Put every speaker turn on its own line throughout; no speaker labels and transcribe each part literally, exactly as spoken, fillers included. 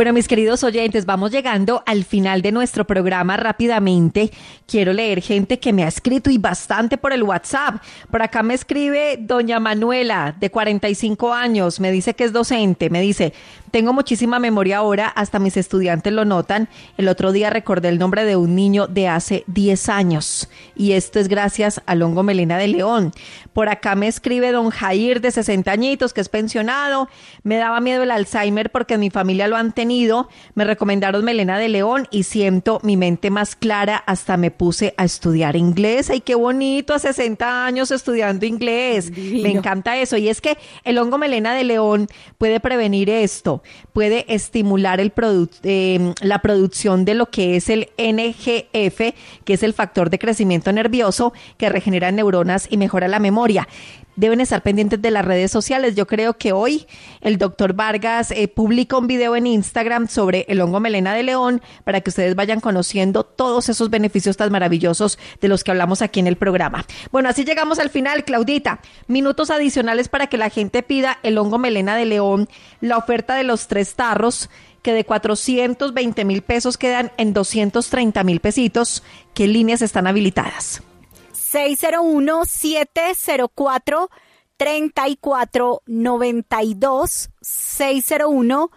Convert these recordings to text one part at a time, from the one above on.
Bueno, mis queridos oyentes, vamos llegando al final de nuestro programa rápidamente. Quiero leer gente que me ha escrito y bastante por el WhatsApp. Por acá me escribe doña Manuela, de cuarenta y cinco años, me dice que es docente, me dice, tengo muchísima memoria ahora, hasta mis estudiantes lo notan. El otro día recordé el nombre de un niño de hace diez años y esto es gracias al hongo melena de león. Por acá me escribe don Jair, de sesenta añitos, que es pensionado. Me daba miedo el Alzheimer porque en mi familia lo han tenido. Me recomendaron melena de león y siento mi mente más clara. Hasta me puse a estudiar inglés. ¡Ay, qué bonito! A sesenta años estudiando inglés. Divino. Me encanta eso. Y es que el hongo melena de león puede prevenir esto. Puede estimular el produ- eh, la producción de lo que es el N G F, que es el factor de crecimiento nervioso que regenera neuronas y mejora la memoria. Deben estar pendientes de las redes sociales. Yo creo que hoy el doctor Vargas eh, publica un video en Instagram sobre el hongo melena de león para que ustedes vayan conociendo todos esos beneficios tan maravillosos de los que hablamos aquí en el programa. Bueno, así llegamos al final, Claudita. Minutos adicionales para que la gente pida el hongo melena de león, la oferta de los tres tarros, que de cuatrocientos veinte mil pesos quedan en doscientos treinta mil pesitos. ¿Qué líneas están habilitadas?
seis cero uno, siete cero cuatro, tres cuatro nueve dos, seis cero uno,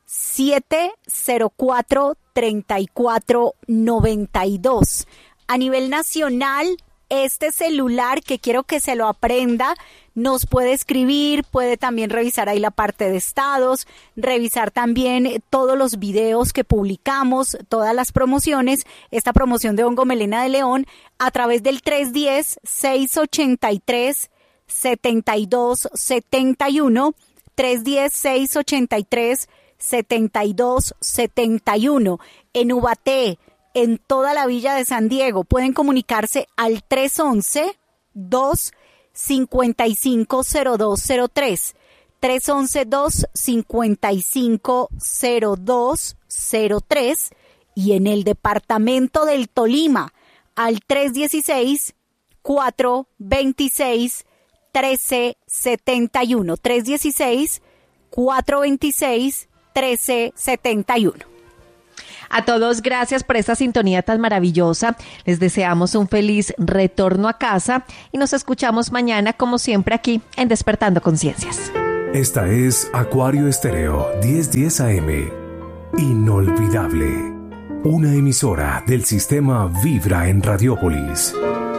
siete cero cuatro, tres cuatro nueve dos. A nivel nacional, este celular que quiero que se lo aprenda, nos puede escribir, puede también revisar ahí la parte de estados, revisar también todos los videos que publicamos, todas las promociones, esta promoción de hongo melena de león a través del tres uno cero, seis ocho tres, siete dos siete uno, tres uno cero, seis ocho tres, siete dos siete uno. En Ubaté, en toda la Villa de San Diego, pueden comunicarse al tres once, dos cincuenta y cinco cero dos cero tres, tres once, dos cincuenta y cinco cero dos cero tres, y en el departamento del Tolima al tres dieciséis, cuatro veintiséis, trece setenta y uno, tres dieciséis, cuatro veintiséis, trece setenta y uno.
A todos, gracias por esta sintonía tan maravillosa. Les deseamos un feliz retorno a casa y nos escuchamos mañana, como siempre, aquí en Despertando Conciencias.
Esta es Acuario Estéreo diez diez A M. Inolvidable. Una emisora del sistema Vibra en Radiópolis.